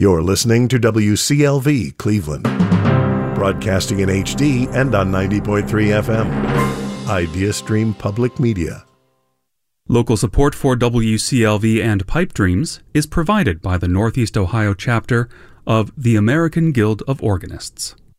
You're listening to WCLV Cleveland, broadcasting in HD and on 90.3 FM. IdeaStream Public Media. Local support for WCLV and Pipe Dreams is provided by the Northeast Ohio chapter of the American Guild of Organists.